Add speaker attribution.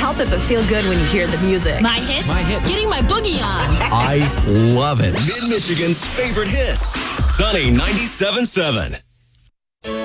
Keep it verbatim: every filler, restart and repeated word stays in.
Speaker 1: help it but feel good when you hear the music.
Speaker 2: My hits?
Speaker 3: My hits.
Speaker 2: Getting my boogie on.
Speaker 3: I love it.
Speaker 4: Mid-Michigan's favorite hits. Sunny ninety-seven point seven.